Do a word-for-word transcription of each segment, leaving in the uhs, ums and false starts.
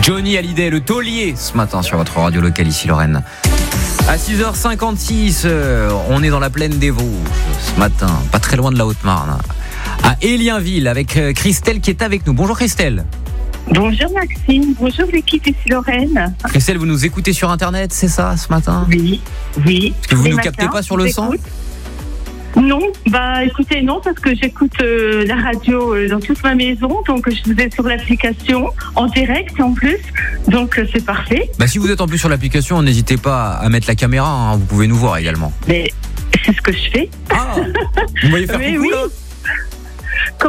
Johnny Hallyday, le taulier, ce matin sur votre radio locale ici Lorraine. À six heures cinquante-six, euh, on est dans la plaine des Vosges ce matin, pas très loin de la Haute-Marne, à Hélienville avec Christelle qui est avec nous. Bonjour Christelle. Bonjour Maxime, bonjour l'équipe ici Lorraine. Christelle, vous nous écoutez sur internet, c'est ça ce matin ? Oui, oui. Est-ce que vous ne nous matins, captez pas sur le cent ? Non, bah écoutez, non, parce que j'écoute euh, la radio euh, dans toute ma maison, donc je vous ai sur l'application, en direct en plus, donc euh, c'est parfait. Bah si vous êtes en plus sur l'application, n'hésitez pas à mettre la caméra, hein, vous pouvez nous voir également. Mais c'est ce que je fais. Ah, vous me voyez faire Mais coucou oui. là ? Comment ?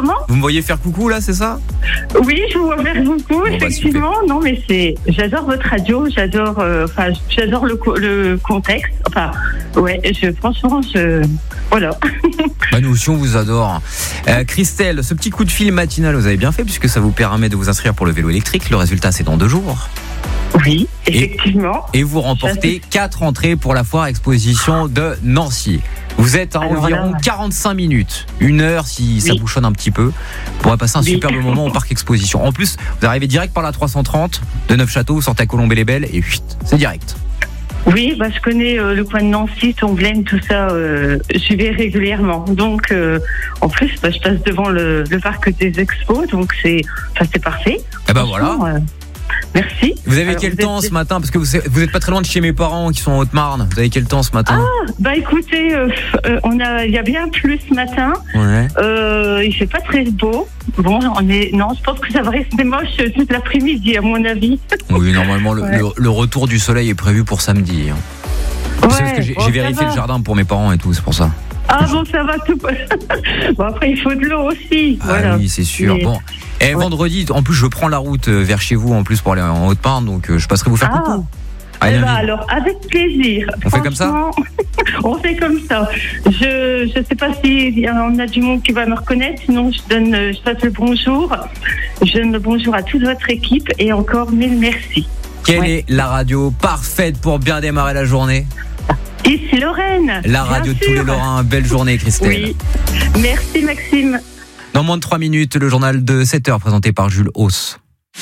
Vous me voyez faire coucou là, c'est ça ? Oui, je vous vois faire beaucoup, bah, effectivement. Non, mais c'est, j'adore votre radio, j'adore, euh, enfin, j'adore le, co- le contexte. Enfin, ouais, je, franchement, je, voilà. Bah nous aussi on vous adore. Euh, Christelle, ce petit coup de fil matinal, vous avez bien fait puisque ça vous permet de vous inscrire pour le vélo électrique. Le résultat c'est dans deux jours. Oui, effectivement. Et, et vous remportez quatre entrées pour la foire exposition de Nancy. Vous êtes à Alors environ là, quarante-cinq minutes, une heure si ça oui. bouchonne un petit peu. Vous pourrez passer un Oui. superbe moment au parc exposition. En plus, vous arrivez direct par la trois cent trente de Neufchâteau, vous sortez à Colombey-les-Belles et chuit, c'est direct. Oui, bah, je connais euh, le coin de Nancy, Tomblaine, tout ça, euh, j'y vais régulièrement. Donc, euh, en plus, bah, je passe devant le, le parc des expos, donc c'est, enfin, c'est parfait. Et ben voilà. Euh, merci. Vous avez Alors, quel vous temps êtes... ce matin ? Parce que vous vous êtes pas très loin de chez mes parents qui sont en Haute-Marne. Vous avez quel temps ce matin ? Ah, bah écoutez, euh, euh, on a, il y a bien plus ce matin. Ouais. Euh, il fait pas très beau. Bon, on est, non, je pense que ça va rester moche toute l'après-midi, à mon avis. Oui, normalement, le, Ouais. le, le retour du soleil est prévu pour samedi. Hein. Ouais, C'est parce que j'ai, bon, j'ai ça vérifié va. le jardin pour mes parents et tout, c'est pour ça. Ah bon, ça va tout. Bon, après, il faut de l'eau aussi. Ah Voilà. oui, c'est sûr. Mais- Bon. Et Ouais. vendredi, en plus, je prends la route vers chez vous, en plus, pour aller en Haute-Marne, donc euh, je passerai vous faire Ah. coucou. Eh Allez, ben, invite. alors, avec plaisir. On fait comme ça Franchement, on fait comme ça. Je je sais pas si on a du monde qui va me reconnaître, sinon je donne, je passe le bonjour. Je donne le bonjour à toute votre équipe et encore mille merci. Quelle Ouais. est la radio parfaite pour bien démarrer la journée ? Ici Lorraine. La bien radio de tous sûr. les Lorrains. Belle journée, Christelle. Oui. Merci Maxime. Dans moins de trois minutes, le journal de sept heures présenté par Jules Hauss.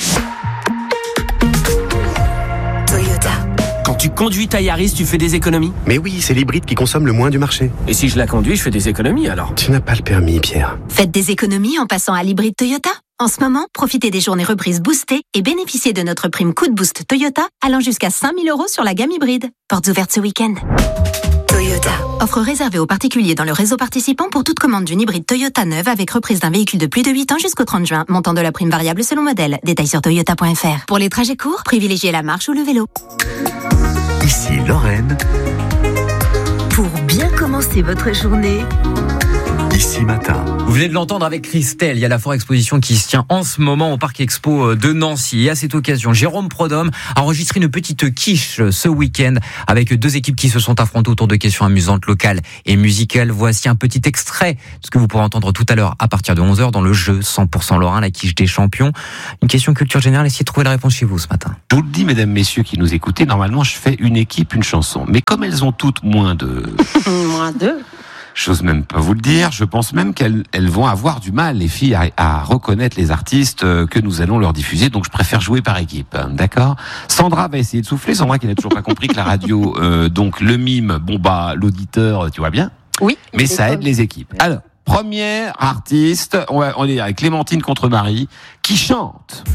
Toyota. Quand tu conduis ta Yaris, tu fais des économies. Mais oui, c'est l'hybride qui consomme le moins du marché. Et si je la conduis, je fais des économies alors. Tu n'as pas le permis, Pierre. Faites des économies en passant à l'hybride Toyota. En ce moment, profitez des journées reprises boostées et bénéficiez de notre prime coup de boost Toyota allant jusqu'à cinq mille euros sur la gamme hybride. Portes ouvertes ce week-end. Toyota. Offre réservée aux particuliers dans le réseau participant pour toute commande d'une hybride Toyota neuve avec reprise d'un véhicule de plus de huit ans jusqu'au trente juin. Montant de la prime variable selon modèle. Détails sur toyota point f r. Pour les trajets courts, privilégiez la marche ou le vélo. Ici Lorraine, Pour bien commencer votre journée, ici matin. Vous venez de l'entendre avec Christelle, il y a la foire exposition qui se tient en ce moment au parc expo de Nancy. Et à cette occasion, Jérôme Prodhomme a enregistré une petite quiche ce week-end avec deux équipes qui se sont affrontées autour de questions amusantes, locales et musicales. Voici un petit extrait de ce que vous pourrez entendre tout à l'heure à partir de onze heures dans le jeu cent pour cent Lorrain, la quiche des champions. Une question culture générale, essayez de trouver la réponse chez vous ce matin. Je vous le dis, mesdames, messieurs qui nous écoutez, normalement je fais une équipe, une chanson. Mais comme elles ont toutes moins de... Moins deux. J'ose même pas vous le dire, je pense même qu'elles elles vont avoir du mal, les filles, à, à reconnaître les artistes que nous allons leur diffuser, donc je préfère jouer par équipe, d'accord ? Sandra va essayer de souffler, Sandra qui n'a toujours pas compris que la radio, euh, donc le mime, bon bah l'auditeur, tu vois bien ? Oui. Mais ça aide les équipes. Alors, première artiste, on, va, on est avec Clémentine contre Marie, qui chante.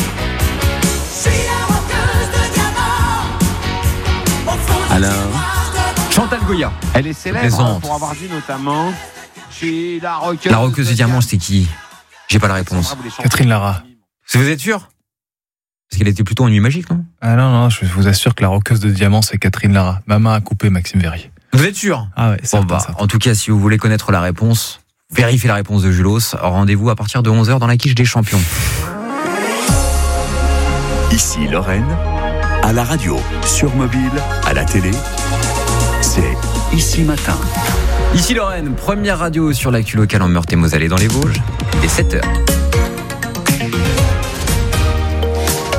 Alors, Chantal Goya. elle est célèbre Plaisante. hein, pour avoir dit notamment chez la roqueuse. La roqueuse de diamant, c'était qui ? J'ai pas la réponse. Catherine Lara. Vous êtes sûr ? Parce qu'elle était plutôt en nuit magique, non ? Ah non, non, je vous assure que la roqueuse de diamant, c'est Catherine Lara. Ma main a coupé Maxime Verrier. Vous êtes sûr ? Ah ouais, Bon certain, bah, certain. en tout cas, si vous voulez connaître la réponse, vérifiez la réponse de Julos. Rendez-vous à partir de onze heures dans la quiche des champions. Ici Lorraine, à la radio, sur mobile, à la télé, c'est Ici Matin. Ici Lorraine, première radio sur l'actu locale en Meurthe-et-Moselle et dans les Vosges, il est sept heures. Vos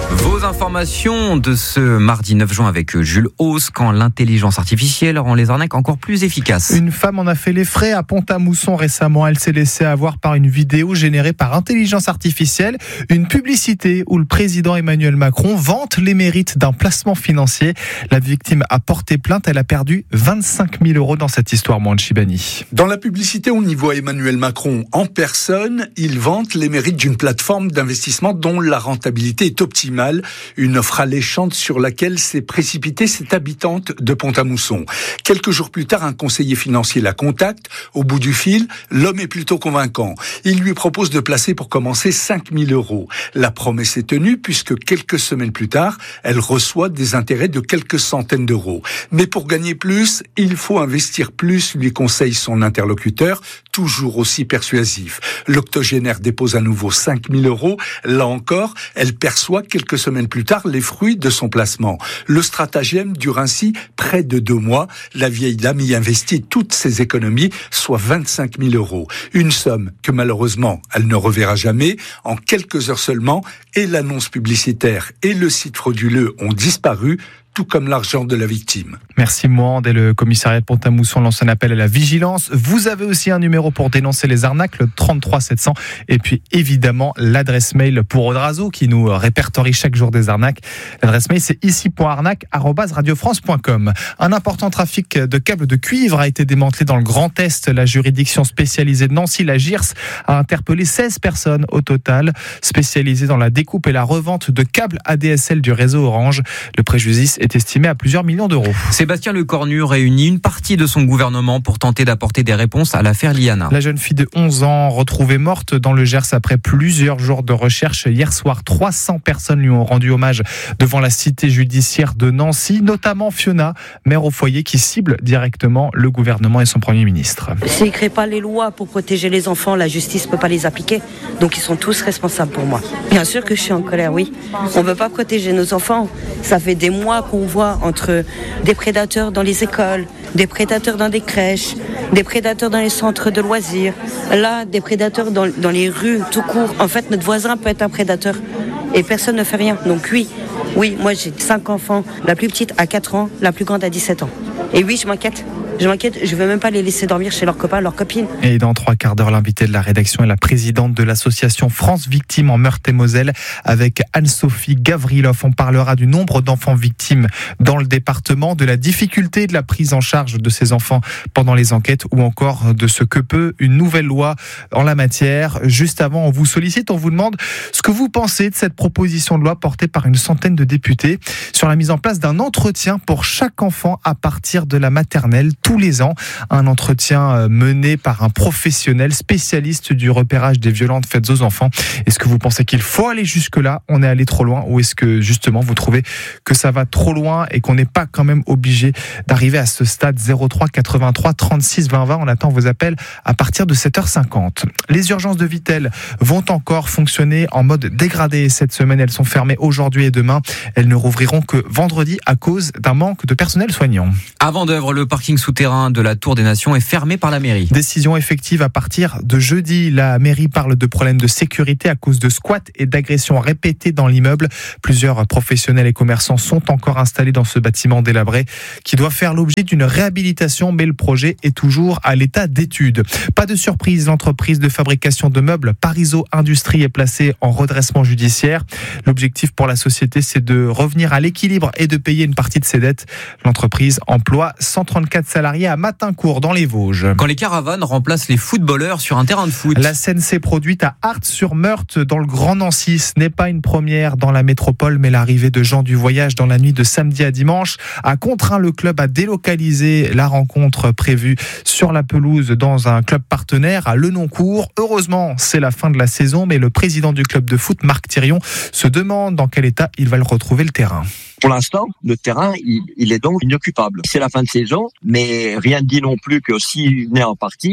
informations de ce mardi neuf juin avec Jules Hauss, quand l'intelligence artificielle rend les arnaques encore plus efficaces. Une femme en a fait les frais à Pont-à-Mousson récemment. Elle s'est laissée avoir par une vidéo générée par intelligence artificielle. Une publicité où le président Emmanuel Macron vante les mérites d'un placement financier. La victime a porté plainte. Elle a perdu vingt-cinq mille euros dans cette histoire, Mohamed Chibani. Dans la publicité, on y voit Emmanuel Macron en personne. Il vante les mérites d'une plateforme d'investissement dont la rentabilité est optimale. Une offre alléchante sur laquelle s'est précipitée cette habitante de Pont-à-Mousson. Quelques jours plus tard, un conseiller financier la contacte. Au bout du fil, l'homme est plutôt convaincant. Il lui propose de placer pour commencer cinq mille euros. La promesse est tenue puisque quelques semaines plus tard, elle reçoit des intérêts de quelques centaines d'euros. Mais pour gagner plus, il faut investir plus, lui conseille son interlocuteur, toujours aussi persuasif. L'octogénaire dépose à nouveau cinq mille euros. Là encore, elle perçoit quelques semaines plus tard les fruits de son placement. Le stratagème dure ainsi près de deux mois. La vieille dame y investit toutes ses économies, soit vingt-cinq mille euros. Une somme que malheureusement, elle ne reverra jamais. En quelques heures seulement, et l'annonce publicitaire et le site frauduleux ont disparu, tout comme l'argent de la victime. Merci Mohamed. Et le commissariat de Pont-à-Mousson lance un appel à la vigilance. Vous avez aussi un numéro pour dénoncer les arnaques, le trente-trois sept cents. Et puis évidemment l'adresse mail pour Odrazo qui nous répertorie chaque jour des arnaques. L'adresse mail c'est ici point arnaque arobase radio france point com. Un important trafic de câbles de cuivre a été démantelé dans le Grand Est. La juridiction spécialisée de Nancy, la G I R S, a interpellé seize personnes au total, spécialisées dans la découpe et la revente de câbles A D S L du réseau Orange. Le préjudice est estimé à plusieurs millions d'euros. Sébastien Lecornu réunit une partie de son gouvernement pour tenter d'apporter des réponses à l'affaire Liana. La jeune fille de onze ans, retrouvée morte dans le Gers après plusieurs jours de recherche. Hier soir, trois cents personnes lui ont rendu hommage devant la cité judiciaire de Nancy, notamment Fiona, mère au foyer, qui cible directement le gouvernement et son Premier ministre. S'ils ne créent pas les lois pour protéger les enfants, la justice ne peut pas les appliquer. Donc ils sont tous responsables pour moi. Bien sûr que je suis en colère, oui. On ne veut pas protéger nos enfants. Ça fait des mois qu'on On voit entre des prédateurs dans les écoles, des prédateurs dans des crèches, des prédateurs dans les centres de loisirs, là, des prédateurs dans, dans les rues, tout court. En fait, notre voisin peut être un prédateur et personne ne fait rien. Donc oui, oui, moi j'ai cinq enfants, la plus petite a quatre ans, la plus grande a dix-sept ans. Et oui, je m'inquiète. Je m'inquiète, je ne veux même pas les laisser dormir chez leurs copains, leurs copines. Et dans trois quarts d'heure, l'invité de la rédaction est la présidente de l'association France Victimes en Meurthe-et-Moselle avec Anne-Sophie Gavrilov. On parlera du nombre d'enfants victimes dans le département, de la difficulté de la prise en charge de ces enfants pendant les enquêtes ou encore de ce que peut une nouvelle loi en la matière. Juste avant, on vous sollicite, on vous demande ce que vous pensez de cette proposition de loi portée par une centaine de députés sur la mise en place d'un entretien pour chaque enfant à partir de la maternelle. Tous les ans, un entretien mené par un professionnel spécialiste du repérage des violences faites aux enfants. Est-ce que vous pensez qu'il faut aller jusque-là? On est allé trop loin? Ou est-ce que justement vous trouvez que ça va trop loin et qu'on n'est pas quand même obligé d'arriver à ce stade? Zéro trois quatre-vingt-trois trente-six vingt vingt. On attend vos appels à partir de sept heures cinquante. Les urgences de Vittel vont encore fonctionner en mode dégradé cette semaine. Elles sont fermées aujourd'hui et demain. Elles ne rouvriront que vendredi à cause d'un manque de personnel soignant. À Vendeuvre, le parking souterrain de la Tour des Nations est fermé par la mairie. Décision effective à partir de jeudi. La mairie parle de problèmes de sécurité à cause de squats et d'agressions répétées dans l'immeuble. Plusieurs professionnels et commerçants sont encore installés dans ce bâtiment délabré qui doit faire l'objet d'une réhabilitation, mais le projet est toujours à l'état d'étude. Pas de surprise, l'entreprise de fabrication de meubles Parizeau Industrie est placée en redressement judiciaire. L'objectif pour la société, c'est de revenir à l'équilibre et de payer une partie de ses dettes. L'entreprise emploie cent trente-quatre salariés à Matincourt dans les Vosges. Quand les caravanes remplacent les footballeurs sur un terrain de foot. La scène s'est produite à Art-sur-Meurthe dans le Grand Nancy. Ce n'est pas une première dans la métropole, mais l'arrivée de gens du voyage dans la nuit de samedi à dimanche a contraint le club à délocaliser la rencontre prévue sur la pelouse dans un club partenaire à Lenoncourt. Heureusement, c'est la fin de la saison, mais le président du club de foot, Marc Thirion, se demande dans quel état il va le retrouver le terrain. Pour l'instant, le terrain, il, il est donc inoccupable. C'est la fin de saison, mais rien ne dit non plus que s'il venait à en partir,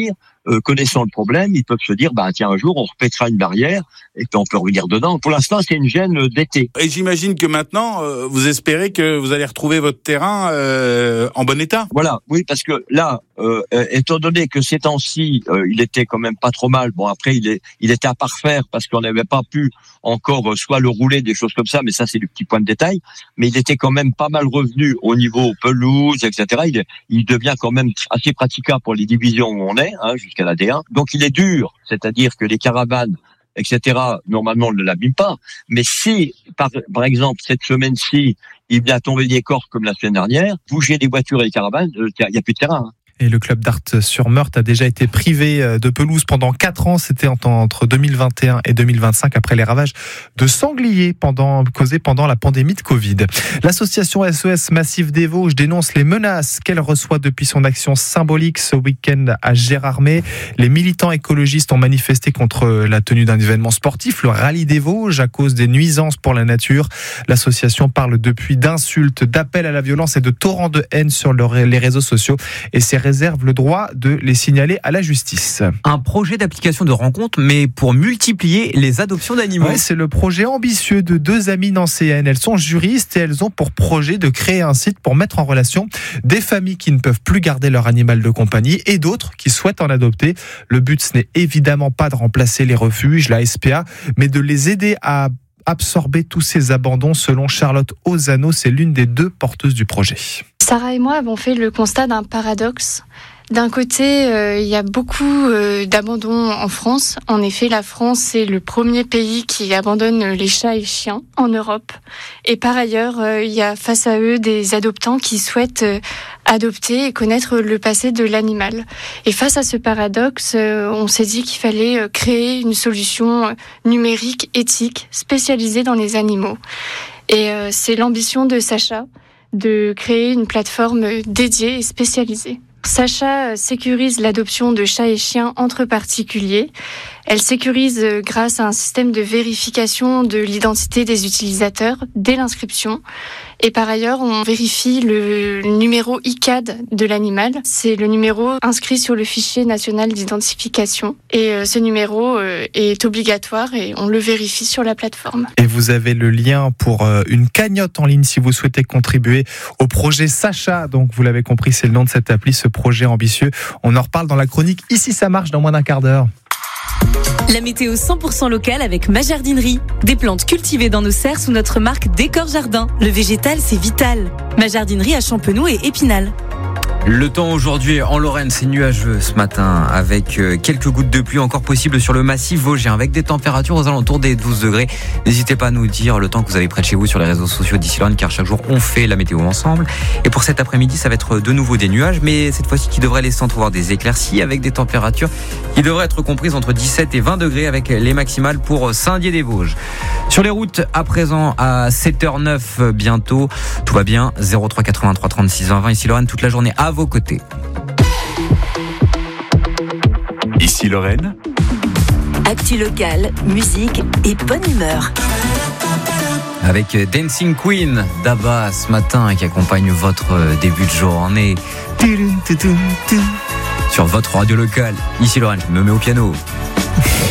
euh, connaissant le problème, ils peuvent se dire, bah tiens, un jour, on repètera une barrière et puis on peut revenir dedans. Pour l'instant, c'est une gêne d'été. Et j'imagine que maintenant, euh, vous espérez que vous allez retrouver votre terrain euh, en bon état. Voilà, oui, parce que là, euh, étant donné que ces temps-ci, euh, il était quand même pas trop mal. Bon, après, il est, il était à parfaire parce qu'on n'avait pas pu encore euh, soit le rouler, des choses comme ça, mais ça, c'est du petit point de détail. Mais il était quand même pas mal revenu au niveau pelouse, et cetera. Il, il devient quand même assez praticable pour les divisions où on est, hein, jusqu'à la D un. Donc, il est dur, c'est-à-dire que les caravanes, et cetera, normalement, on ne l'abîme pas. Mais si, par, par exemple, cette semaine-ci, il vient tomber des corps comme la semaine dernière, bouger les voitures et les caravanes, il n'y a plus de terrain. Hein. Et le club d'Art sur Meurthe a déjà été privé de pelouse pendant quatre ans. C'était entre deux mille vingt et un et deux mille vingt-cinq après les ravages de sangliers pendant, causés pendant la pandémie de Covid. L'association S O S Massif des Vosges dénonce les menaces qu'elle reçoit depuis son action symbolique ce week-end à Gérardmer. Les militants écologistes ont manifesté contre la tenue d'un événement sportif, le Rallye des Vosges, à cause des nuisances pour la nature. L'association parle depuis d'insultes, d'appels à la violence et de torrents de haine sur les réseaux sociaux et c'est réserve le droit de les signaler à la justice. Un projet d'application de rencontre, mais pour multiplier les adoptions d'animaux. Ouais, c'est le projet ambitieux de deux amies nancéennes. Elles sont juristes et elles ont pour projet de créer un site pour mettre en relation des familles qui ne peuvent plus garder leur animal de compagnie et d'autres qui souhaitent en adopter. Le but, ce n'est évidemment pas de remplacer les refuges, la S P A, mais de les aider à absorber tous ces abandons. Selon Charlotte Ozano, c'est l'une des deux porteuses du projet. Sarah et moi avons fait le constat d'un paradoxe. D'un côté, euh, il y a beaucoup euh, d'abandons en France. En effet, la France, c'est le premier pays qui abandonne les chats et chiens en Europe. Et par ailleurs, euh, il y a face à eux des adoptants qui souhaitent euh, adopter et connaître le passé de l'animal. Et face à ce paradoxe, euh, on s'est dit qu'il fallait euh, créer une solution euh, numérique, éthique, spécialisée dans les animaux. Et euh, c'est l'ambition de Sacha de créer une plateforme dédiée et spécialisée. Sacha sécurise l'adoption de chats et chiens entre particuliers. Elle sécurise grâce à un système de vérification de l'identité des utilisateurs dès l'inscription. Et par ailleurs, on vérifie le numéro I C A D de l'animal. C'est le numéro inscrit sur le fichier national d'identification. Et ce numéro est obligatoire et on le vérifie sur la plateforme. Et vous avez le lien pour une cagnotte en ligne si vous souhaitez contribuer au projet Sacha. Donc vous l'avez compris, c'est le nom de cette appli, ce projet ambitieux. On en reparle dans la chronique Ici ça marche dans moins d'un quart d'heure. La météo cent pour cent locale avec Ma Jardinerie. Des plantes cultivées dans nos serres sous notre marque Décor Jardin. Le végétal, c'est vital. Ma Jardinerie à Champenoux et Épinal. Le temps aujourd'hui en Lorraine, c'est nuageux ce matin avec quelques gouttes de pluie encore possibles sur le massif vosgien avec des températures aux alentours des douze degrés. N'hésitez pas à nous dire le temps que vous avez près de chez vous sur les réseaux sociaux d'ici Lorraine car chaque jour on fait la météo ensemble. Et pour cet après-midi, ça va être de nouveau des nuages mais cette fois-ci qui devrait laisser entrevoir des éclaircies avec des températures qui devraient être comprises entre dix-sept et vingt degrés avec les maximales pour Saint-Dié-des-Vosges. Sur les routes, à présent à sept heures neuf bientôt, tout va bien, zéro trois quatre-vingt-trois trente-six vingt vingt ici Lorraine toute la journée à vos côtés. Ici Lorraine. Actu locale, musique et bonne humeur. Avec Dancing Queen d'Abba ce matin qui accompagne votre début de journée sur votre radio locale. Ici Lorraine, je me mets au piano.